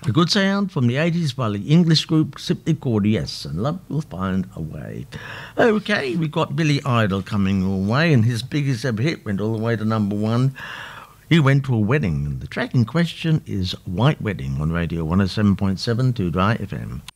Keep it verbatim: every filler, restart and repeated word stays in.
A good sound from the eighties by the English group simply called Yes, and Love Will Find a Way. Okay, we've got Billy Idol coming your way, and his biggest ever hit went all the way to number one. He went to a wedding, and the track in question is White Wedding on Radio one oh seven point seven to Dry F M.